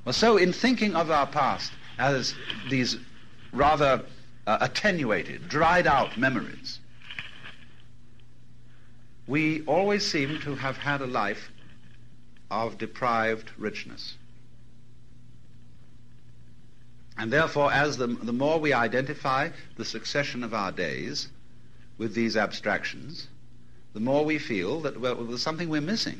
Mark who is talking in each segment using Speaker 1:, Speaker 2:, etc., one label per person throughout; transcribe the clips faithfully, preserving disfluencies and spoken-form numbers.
Speaker 1: Well, so in thinking of our past as these rather uh, attenuated, dried out memories, we always seem to have had a life of deprived richness. And therefore, as the, the more we identify the succession of our days with these abstractions, the more we feel that, well, there's something we're missing.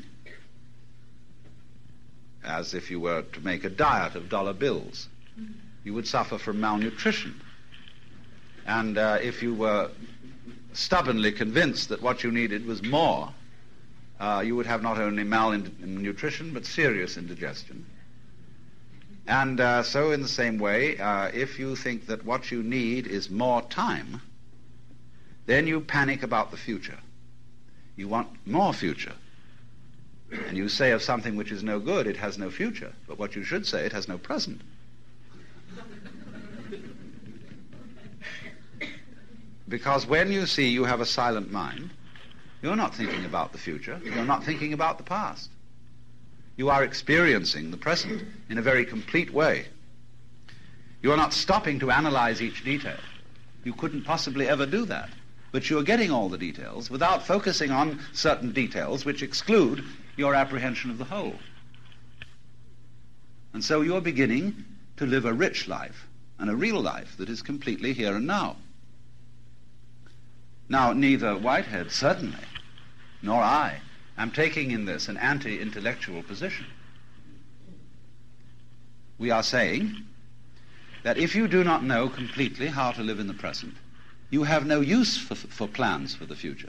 Speaker 1: As if you were to make a diet of dollar bills, you would suffer from malnutrition. And uh, if you were stubbornly convinced that what you needed was more, uh, you would have not only malnutrition but serious indigestion. And uh, so in the same way, uh, if you think that what you need is more time, then you panic about the future. You want more future. And you say of something which is no good, it has no future. But what you should say, it has no present. Because when you see you have a silent mind, you're not thinking about the future. You're not thinking about the past. You are experiencing the present in a very complete way. You are not stopping to analyze each detail. You couldn't possibly ever do that. But you're getting all the details without focusing on certain details which exclude your apprehension of the whole. And so you're beginning to live a rich life and a real life that is completely here and now. Now, neither Whitehead, certainly, nor I am taking in this an anti-intellectual position. We are saying that if you do not know completely how to live in the present, you have no use for, for plans for the future,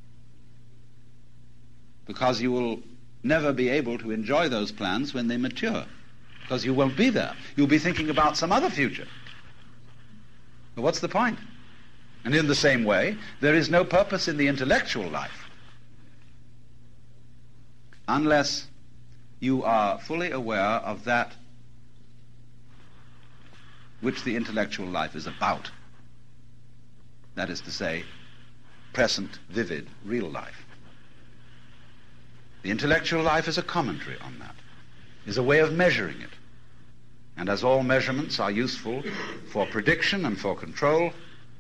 Speaker 1: because you will never be able to enjoy those plans when they mature, because you won't be there. You'll be thinking about some other future. But what's the point? And in the same way, there is no purpose in the intellectual life unless you are fully aware of that which the intellectual life is about. That is to say, present, vivid, real life. The intellectual life is a commentary on that, is a way of measuring it. And as all measurements are useful for prediction and for control,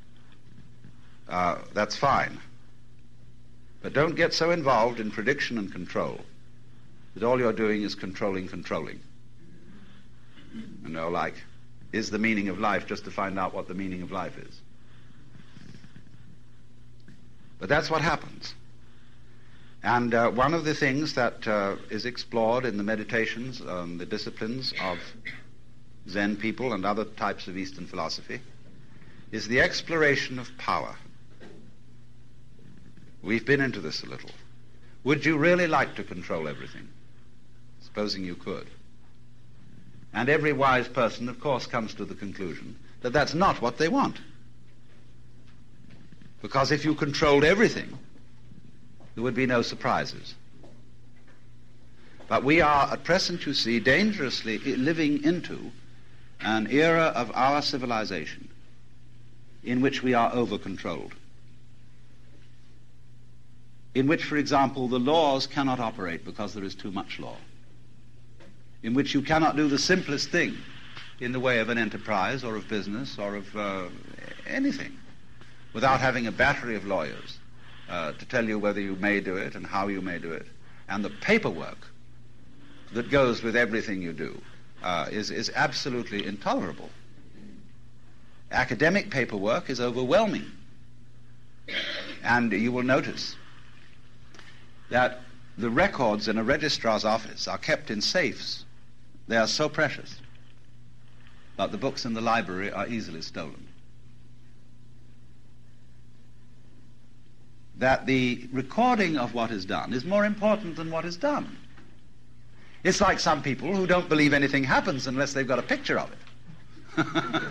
Speaker 1: uh, that's fine. But don't get so involved in prediction and control that all you're doing is controlling controlling. You know, like, is the meaning of life just to find out what the meaning of life is? But that's what happens. And uh, one of the things that uh, is explored in the meditations, um, the disciplines of Zen people and other types of Eastern philosophy, is the exploration of power. We've been into this a little. Would you really like to control everything? Supposing you could. And every wise person, of course, comes to the conclusion that that's not what they want. Because if you controlled everything, there would be no surprises. But we are, at present, you see, dangerously living into an era of our civilization in which we are over-controlled. In which, for example, the laws cannot operate because there is too much law. In which you cannot do the simplest thing in the way of an enterprise or of business or of uh, anything without having a battery of lawyers uh, to tell you whether you may do it and how you may do it. And the paperwork that goes with everything you do uh, is, is absolutely intolerable. Academic paperwork is overwhelming. And you will notice that the records in a registrar's office are kept in safes. They are so precious. But the books in the library are easily stolen. That the recording of what is done is more important than what is done. It's like some people who don't believe anything happens unless they've got a picture of it.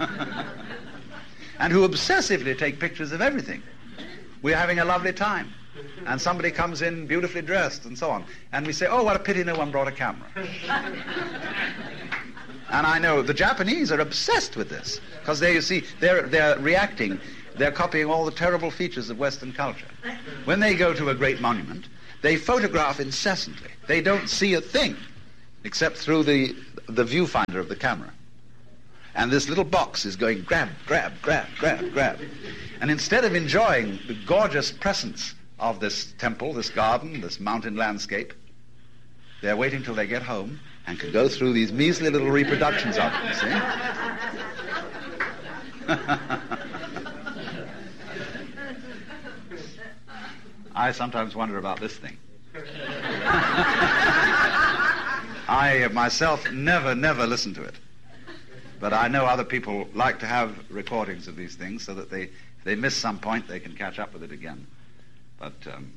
Speaker 1: And who obsessively take pictures of everything. We're having a lovely time. And somebody comes in beautifully dressed and so on. And we say, oh, what a pity no one brought a camera. And I know the Japanese are obsessed with this. Because they, you see, they're, they're reacting. They're copying all the terrible features of Western culture. When they go to a great monument, they photograph incessantly. They don't see a thing. except through the, the viewfinder of the camera. And this little box is going grab, grab, grab, grab, grab. And instead of enjoying the gorgeous presence of this temple, this garden, this mountain landscape, they're waiting till they get home and can go through these measly little reproductions of it, see? I sometimes wonder about this thing. I myself never, never listen to it. But I know other people like to have recordings of these things so that they, if they miss some point, they can catch up with it again. But um,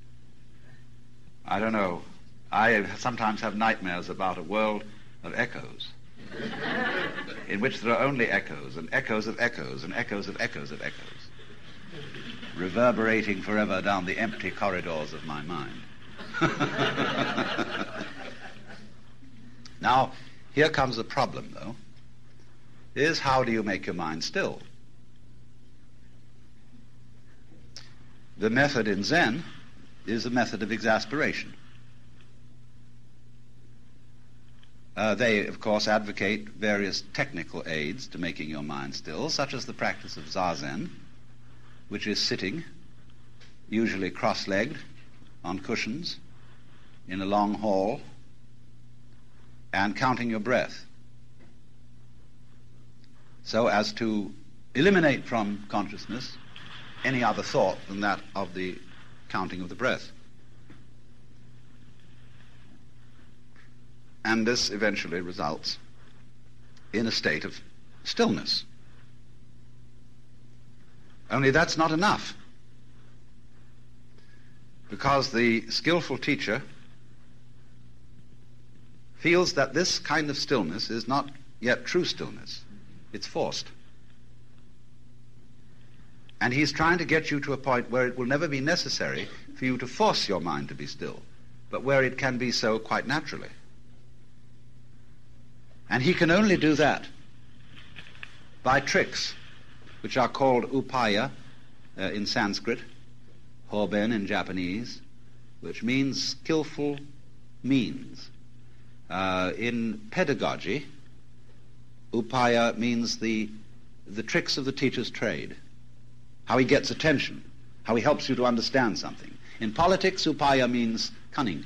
Speaker 1: I don't know. I sometimes have nightmares about a world of echoes in which there are only echoes and echoes of echoes and echoes of echoes of echoes, reverberating forever down the empty corridors of my mind. Now, here comes a problem, though, is how do you make your mind still? The method in Zen is a method of exasperation. Uh, they, of course, advocate various technical aids to making your mind still, such as the practice of Zazen, which is sitting, usually cross-legged, on cushions, in a long hall, and counting your breath, so as to eliminate from consciousness any other thought than that of the counting of the breath. And this eventually results in a state of stillness. Only that's not enough, because the skillful teacher feels that this kind of stillness is not yet true stillness. It's forced. And he's trying to get you to a point where it will never be necessary for you to force your mind to be still, but where it can be so quite naturally. And he can only do that by tricks, which are called upaya uh, in Sanskrit, hoben in Japanese, which means skillful means. Uh, in pedagogy, upaya means the, the tricks of the teacher's trade, how he gets attention, how he helps you to understand something. In politics, upaya means cunning,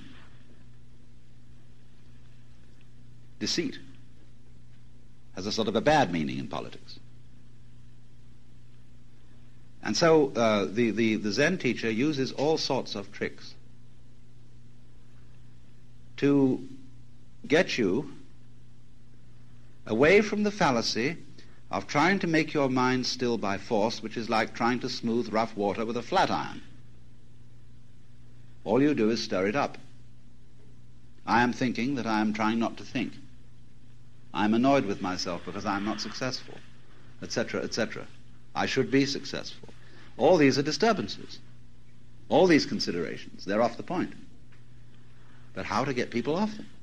Speaker 1: deceit. Has a sort of a bad meaning in politics. And so uh, the, the, the Zen teacher uses all sorts of tricks to get you away from the fallacy of trying to make your mind still by force, which is like trying to smooth rough water with a flat iron. All you do is stir it up. I am thinking that I am trying not to think. I'm annoyed with myself because I'm not successful, et cetera, et cetera. I should be successful. All these are disturbances. All these considerations, they're off the point. But how to get people off them?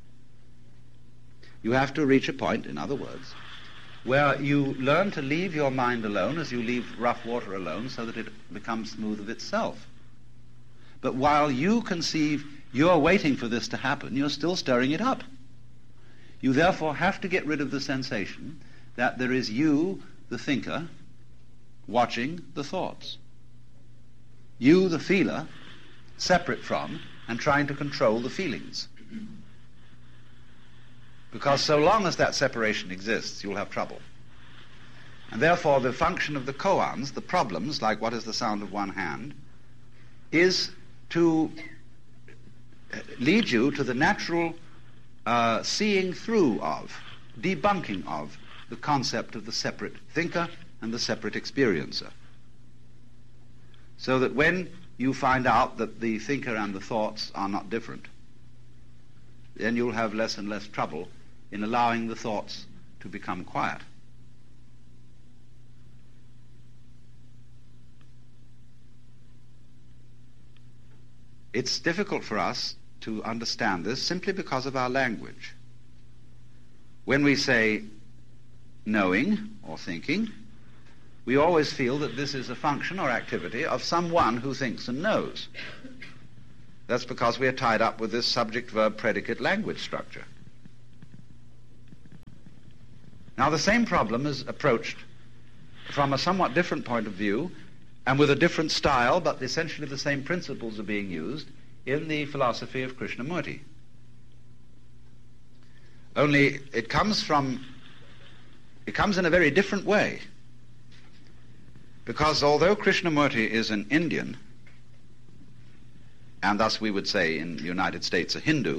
Speaker 1: You have to reach a point, in other words, where you learn to leave your mind alone as you leave rough water alone, so that it becomes smooth of itself. But while you conceive you're waiting for this to happen, you're still stirring it up. You therefore have to get rid of the sensation that there is you, the thinker, watching the thoughts. You, the feeler, separate from and trying to control the feelings. Because so long as that separation exists, you'll have trouble. And therefore the function of the koans, the problems, like what is the sound of one hand, is to lead you to the natural uh, seeing through of, debunking of, the concept of the separate thinker and the separate experiencer. So that when you find out that the thinker and the thoughts are not different, then you'll have less and less trouble in allowing the thoughts to become quiet. It's difficult for us to understand this simply because of our language. When we say knowing or thinking, we always feel that this is a function or activity of someone who thinks and knows. That's because we are tied up with this subject-verb-predicate language structure. Now, the same problem is approached from a somewhat different point of view and with a different style, but essentially the same principles are being used in the philosophy of Krishnamurti. Only it comes from, it comes in a very different way. Because although Krishnamurti is an Indian, and thus we would say in the United States a Hindu,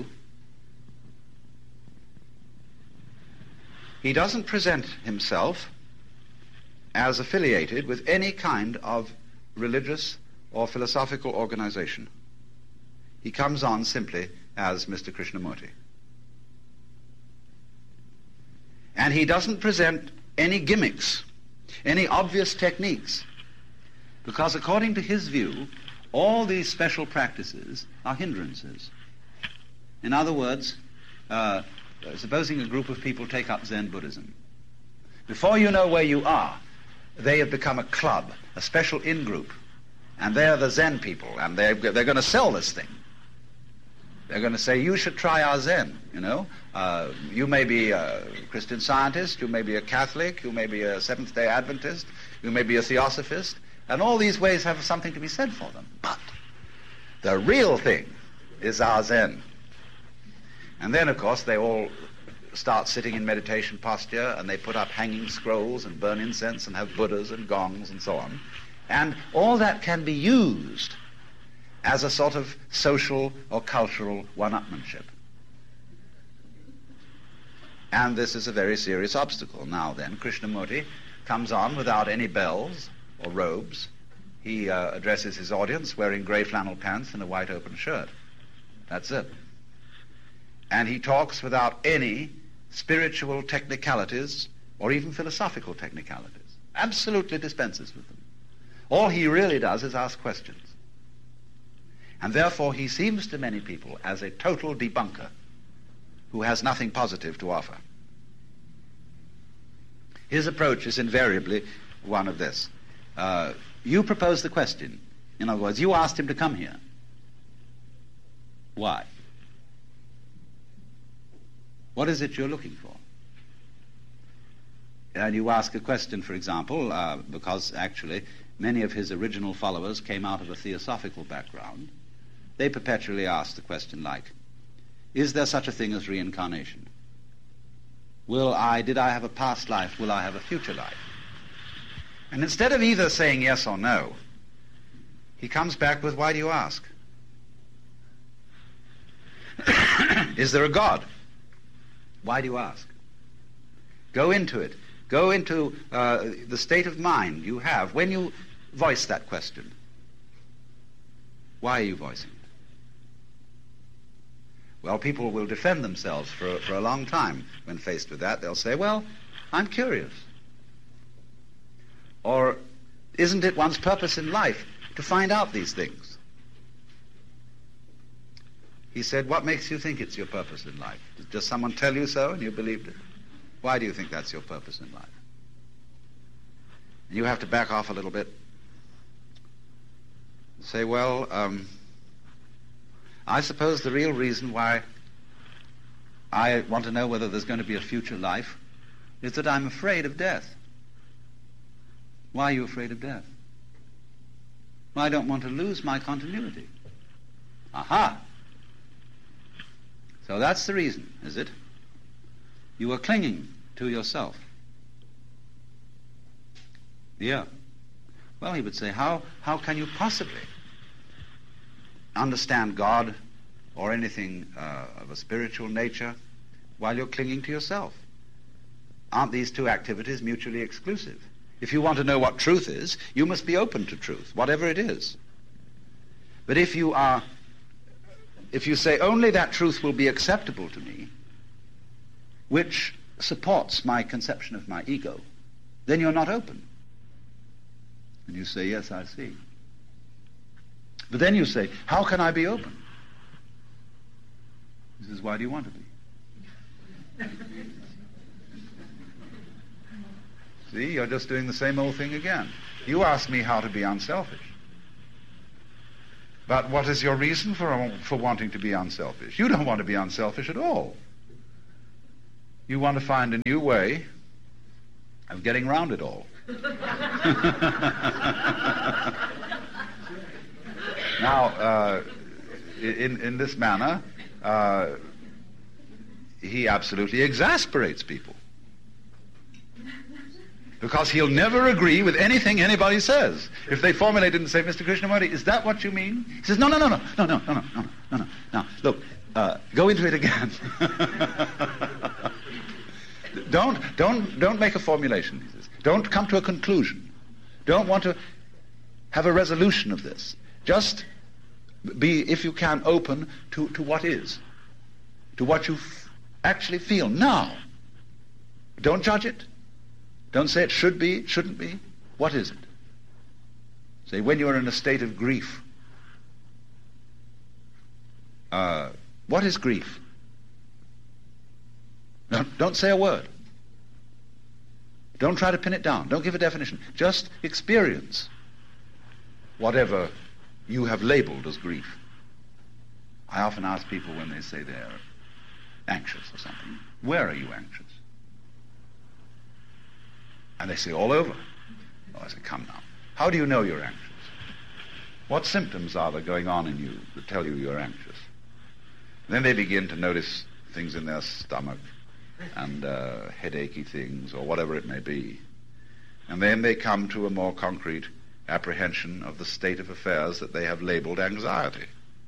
Speaker 1: he doesn't present himself as affiliated with any kind of religious or philosophical organization. He comes on simply as Mister Krishnamurti. And he doesn't present any gimmicks, any obvious techniques, because according to his view, all these special practices are hindrances. In other words, uh, supposing a group of people take up Zen Buddhism. Before you know where you are, they have become a club, a special in-group, and they're the Zen people, and they're, they're going to sell this thing. They're going to say, you should try our Zen, you know. Uh, you may be a Christian Scientist, you may be a Catholic, you may be a Seventh-day Adventist, you may be a Theosophist, and all these ways have something to be said for them. But the real thing is our Zen. And then, of course, they all start sitting in meditation posture, and they put up hanging scrolls and burn incense and have Buddhas and gongs and so on. And all that can be used as a sort of social or cultural one-upmanship. And this is a very serious obstacle. Now then, Krishnamurti comes on without any bells or robes. He uh, addresses his audience wearing grey flannel pants and a white open shirt. That's it. And he talks without any spiritual technicalities or even philosophical technicalities. Absolutely dispenses with them. All he really does is ask questions. And therefore he seems to many people as a total debunker who has nothing positive to offer. His approach is invariably one of this. Uh, you propose the question. In other words, you asked him to come here. Why? What is it you're looking for? And you ask a question, for example, uh, because actually many of his original followers came out of a theosophical background. They perpetually ask the question like, is there such a thing as reincarnation? Will I, did I have a past life? Will I have a future life? And instead of either saying yes or no, he comes back with, why do you ask? Is there a God? Why do you ask? Go into it. Go into uh, the state of mind you have when you voice that question. Why are you voicing it? Well, people will defend themselves for, for a long time when faced with that. They'll say, well, I'm curious. Or isn't it one's purpose in life to find out these things? He said, what makes you think it's your purpose in life? Did just someone tell you so and you believed it? Why do you think that's your purpose in life? And you have to back off a little bit. Say, well, um, I suppose the real reason why I want to know whether there's going to be a future life is that I'm afraid of death. Why are you afraid of death? Well, I don't want to lose my continuity. Aha! So that's the reason, is it? You are clinging to yourself. Yeah. Well, he would say, how, how can you possibly understand God or anything uh, of a spiritual nature while you're clinging to yourself? Aren't these two activities mutually exclusive? If you want to know what truth is, you must be open to truth, whatever it is. But if you are, if you say only that truth will be acceptable to me, which supports my conception of my ego, then you're not open. And you say, yes, I see. But then you say, how can I be open? He says, why do you want to be? See, you're just doing the same old thing again. You ask me how to be unselfish. But what is your reason for, for wanting to be unselfish? You don't want to be unselfish at all. You want to find a new way of getting around it all. Now, uh, in, in this manner, uh, he absolutely exasperates people. Because he'll never agree with anything anybody says. If they formulate it and say, Mister Krishnamurti, is that what you mean? He says, no, no, no, no, no, no, no, no, no, no, no. Now, look, uh, go into it again. don't, don't, don't make a formulation, he says. Don't come to a conclusion. Don't want to have a resolution of this. Just be, if you can, open to, to what is, to what you f- actually feel now. Don't judge it. Don't say it should be, it shouldn't be. What is it? Say, when you are in a state of grief, uh, what is grief? Don't, don't say a word. Don't try to pin it down. Don't give a definition. Just experience whatever you have labeled as grief. I often ask people when they say they're anxious or something, where are you anxious? And they say, all over. Oh, I say, come now. How do you know you're anxious? What symptoms are there going on in you that tell you you're anxious? And then they begin to notice things in their stomach and uh, headachy things or whatever it may be. And then they come to a more concrete apprehension of the state of affairs that they have labeled anxiety.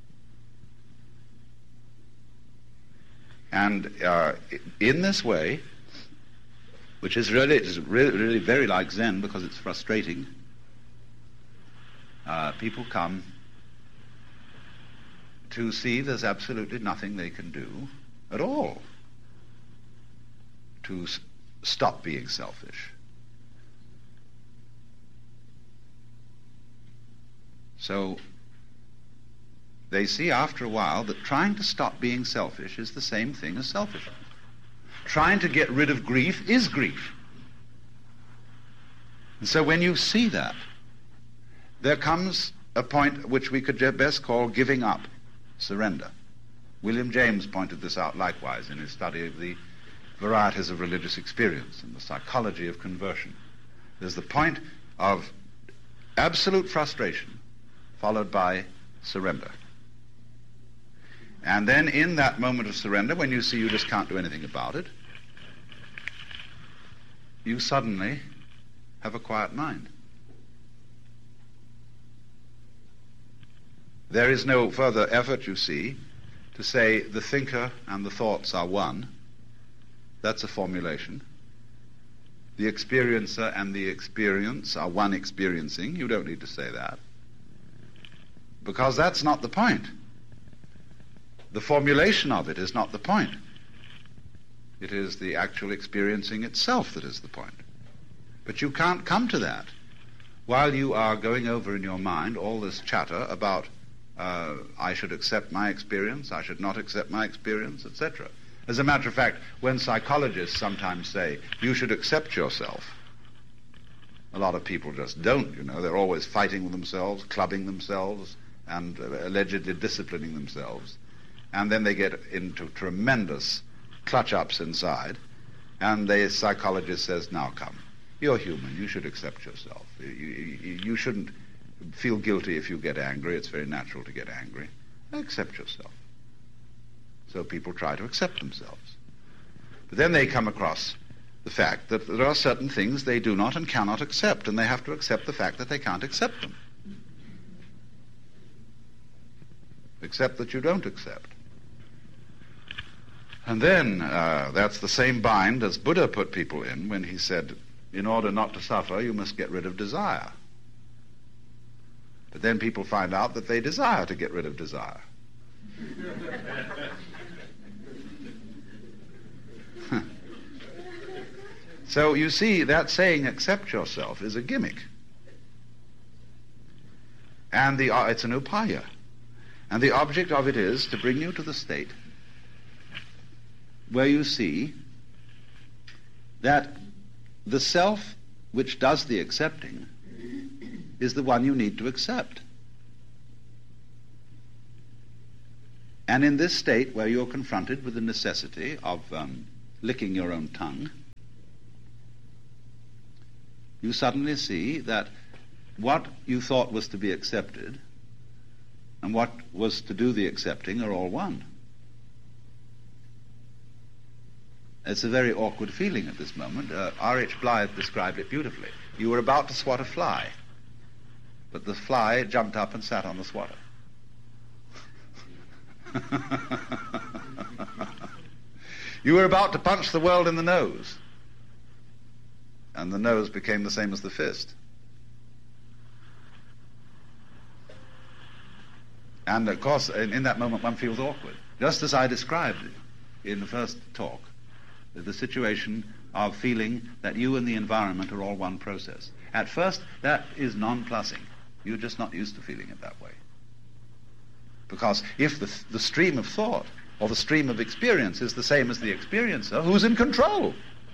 Speaker 1: And uh, in this way, which is really, it is really, really very like Zen because it's frustrating, uh, people come to see there's absolutely nothing they can do at all to s- stop being selfish. So they see after a while that trying to stop being selfish is the same thing as selfishness. Trying to get rid of grief is grief. And so when you see that, there comes a point which we could best call giving up, surrender. William James pointed this out likewise in his study of the varieties of religious experience and the psychology of conversion. There's the point of absolute frustration followed by surrender. And then in that moment of surrender, when you see you just can't do anything about it, you suddenly have a quiet mind. There is no further effort, you see, to say the thinker and the thoughts are one. That's a formulation. The experiencer and the experience are one experiencing. You don't need to say that. Because that's not the point. The formulation of it is not the point. It is the actual experiencing itself that is the point. But you can't come to that while you are going over in your mind all this chatter about uh, I should accept my experience, I should not accept my experience, et cetera. As a matter of fact, when psychologists sometimes say you should accept yourself, a lot of people just don't, you know. They're always fighting with themselves, clubbing themselves, and uh, allegedly disciplining themselves. And then they get into tremendous clutch-ups inside, and the psychologist says, now come, you're human, you should accept yourself. You, you, you shouldn't feel guilty if you get angry. It's very natural to get angry. Accept yourself. So people try to accept themselves. But then they come across the fact that there are certain things they do not and cannot accept, and they have to accept the fact that they can't accept them. Accept that you don't accept. And then uh, that's the same bind as Buddha put people in when he said, in order not to suffer, you must get rid of desire. But then people find out that they desire to get rid of desire. So you see, that saying, accept yourself, is a gimmick. And the, uh, it's an upaya. And the object of it is to bring you to the state where you see that the self which does the accepting is the one you need to accept. And in this state where you're confronted with the necessity of um, licking your own tongue, you suddenly see that what you thought was to be accepted and what was to do the accepting are all one. It's a very awkward feeling at this moment. Uh, R H Blythe described it beautifully. You were about to swat a fly, but the fly jumped up and sat on the swatter. You were about to punch the world in the nose, and the nose became the same as the fist. And of course, in, in that moment, one feels awkward. Just as I described in the first talk, the situation of feeling that you and the environment are all one process. At first, that is nonplussing. You're just not used to feeling it that way. Because if the, the stream of thought or the stream of experience is the same as the experiencer, who's in control?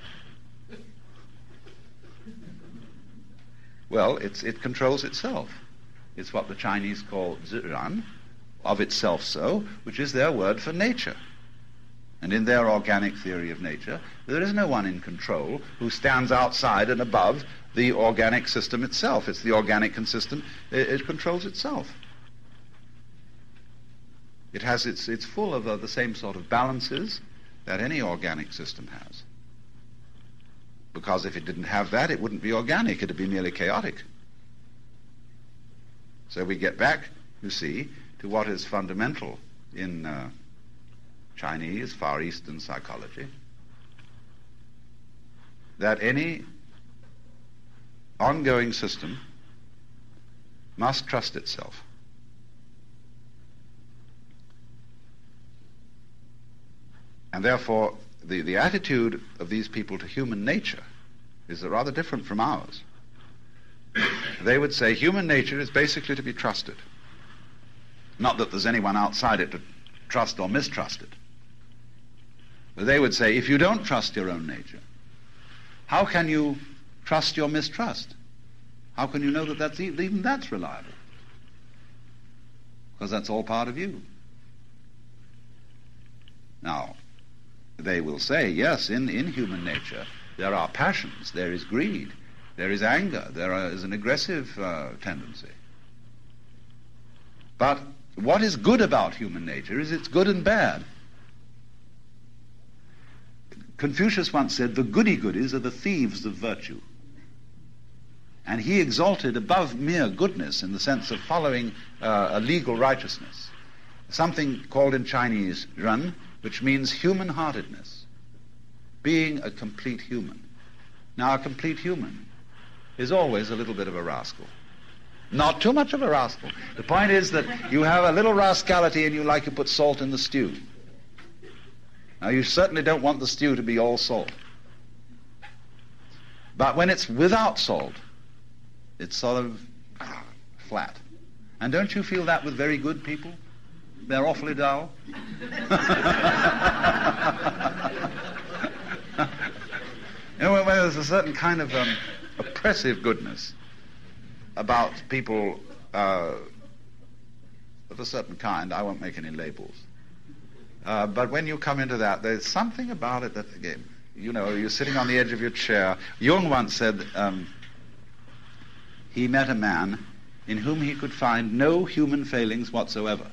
Speaker 1: Well, it's, it controls itself. It's what the Chinese call ziran, of itself so, which is their word for nature. And in their organic theory of nature, there is no one in control who stands outside and above the organic system itself. It's the organic system, it, it controls itself. It has its, it's full of uh, the same sort of balances that any organic system has. Because if it didn't have that, it wouldn't be organic, it'd be merely chaotic. So we get back, you see, to what is fundamental in uh, Chinese, Far Eastern psychology, that any ongoing system must trust itself. And therefore, the, the attitude of these people to human nature is rather different from ours. They would say human nature is basically to be trusted. Not that there's anyone outside it to trust or mistrust it. But they would say, if you don't trust your own nature, how can you trust your mistrust? How can you know that that's even, even that's reliable? Because that's all part of you. Now, they will say, yes, in, in human nature, there are passions, there is greed, there is anger, there is an aggressive uh, tendency. But what is good about human nature is it's good and bad. Confucius once said, the goody-goodies are the thieves of virtue. And he exalted above mere goodness in the sense of following uh, a legal righteousness something called in Chinese ren, which means human-heartedness, being a complete human. Now, a complete human is always a little bit of a rascal. Not too much of a rascal. The point is that you have a little rascality and you like to put salt in the stew. Now, you certainly don't want the stew to be all salt. But when it's without salt, it's sort of ah, flat. And don't you feel that with very good people? They're awfully dull. You know, when there's a certain kind of um, oppressive goodness about people uh, of a certain kind. I won't make any labels. Uh, but when you come into that, there's something about it that, again, you know, you're sitting on the edge of your chair. Jung once said um, he met a man in whom he could find no human failings whatsoever.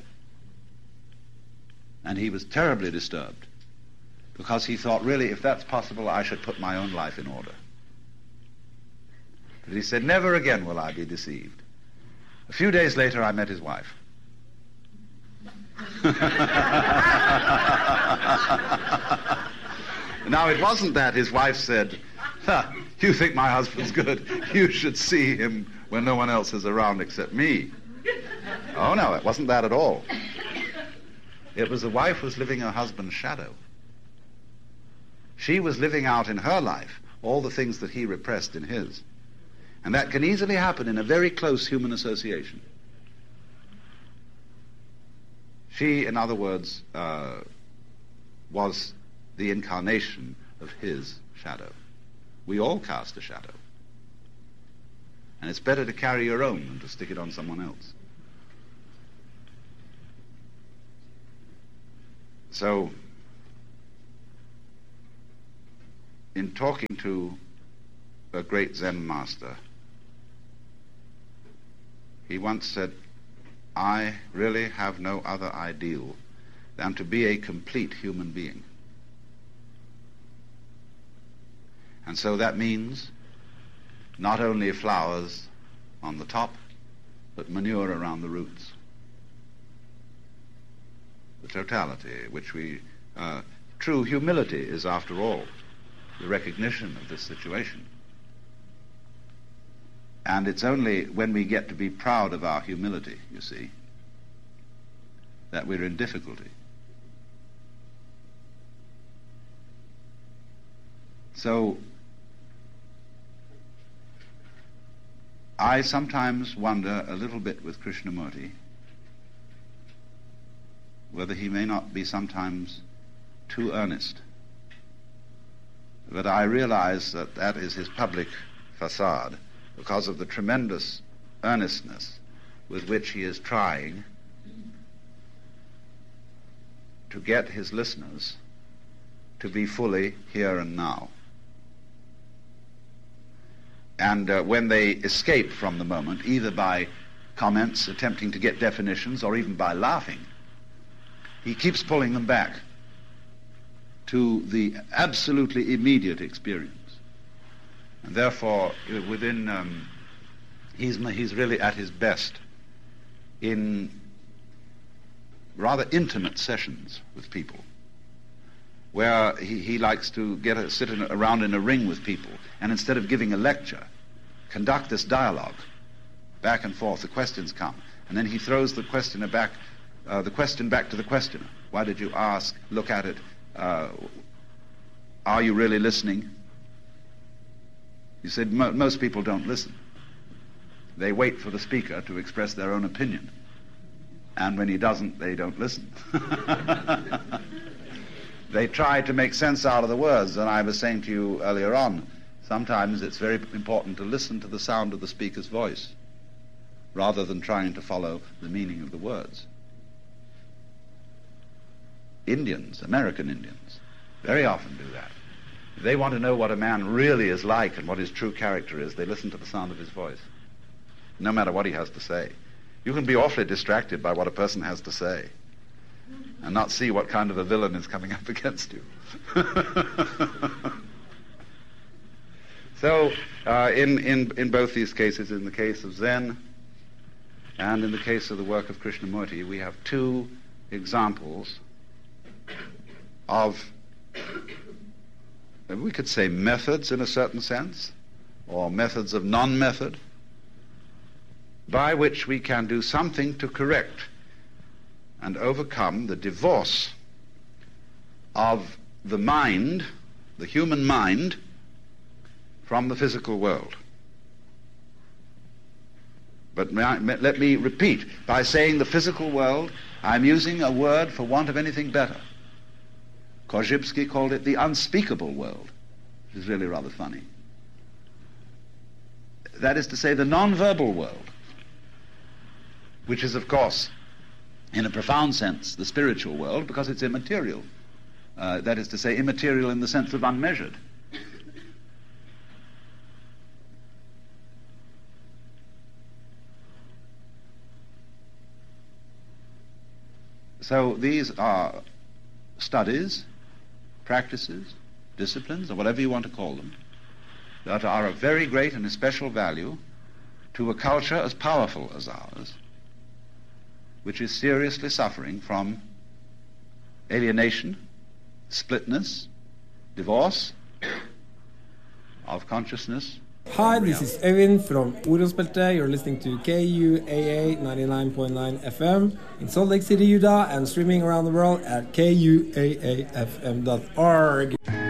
Speaker 1: And he was terribly disturbed because he thought, really, if that's possible, I should put my own life in order. But he said, never again will I be deceived. A few days later, I met his wife. Now, it wasn't that his wife said, huh, you think my husband's good. You should see him when no one else is around except me. Oh, no, it wasn't that at all. It was the wife who was living her husband's shadow. She was living out in her life all the things that he repressed in his. And that can easily happen in a very close human association. She, in other words, uh, was the incarnation of his shadow. We all cast a shadow. And it's better to carry your own than to stick it on someone else. So, in talking to a great Zen master, he once said, I really have no other ideal than to be a complete human being. And so that means not only flowers on the top, but manure around the roots. The totality, which we, uh, true humility is, after all, the recognition of this situation. And it's only when we get to be proud of our humility, you see, that we're in difficulty. So, I sometimes wonder a little bit with Krishnamurti whether he may not be sometimes too earnest. But I realize that that is his public facade because of the tremendous earnestness with which he is trying to get his listeners to be fully here and now. And uh, when they escape from the moment, either by comments attempting to get definitions or even by laughing, he keeps pulling them back to the absolutely immediate experience. And therefore, within, um, he's, he's really at his best in rather intimate sessions with people, where he, he likes to get a, sit in, around in a ring with people, and instead of giving a lecture, conduct this dialogue, back and forth. The questions come, and then he throws the questioner back, uh, the question back to the questioner. Why did you ask? Look at it. Uh, are you really listening? He said mo- most people don't listen. They wait for the speaker to express their own opinion, and when he doesn't, they don't listen. They try to make sense out of the words, and I was saying to you earlier on, sometimes it's very important to listen to the sound of the speaker's voice rather than trying to follow the meaning of the words. Indians, American Indians, very often do that. If they want to know what a man really is like and what his true character is, they listen to the sound of his voice, no matter what he has to say. You can be awfully distracted by what a person has to say and not see what kind of a villain is coming up against you. So, uh, in, in, in both these cases, in the case of Zen and in the case of the work of Krishnamurti, we have two examples of, we could say, methods in a certain sense, or methods of non-method, by which we can do something to correct and overcome the divorce of the mind, the human mind, from the physical world. But may I, may, let me repeat, by saying the physical world, I'm using a word for want of anything better. Korzybski called it the unspeakable world, which is really rather funny. That is to say, the non-verbal world, which is, of course, in a profound sense, the spiritual world, because it's immaterial. Uh, that is to say, immaterial in the sense of unmeasured. So these are studies, practices, disciplines, or whatever you want to call them, that are of very great and especial value to a culture as powerful as ours, which is seriously suffering from alienation, splitness, divorce of consciousness.
Speaker 2: Hi, this is Evin from Orospelte. You're listening to K U A A ninety-nine point nine F M in Salt Lake City, Utah, and streaming around the world at K U A A F M dot org.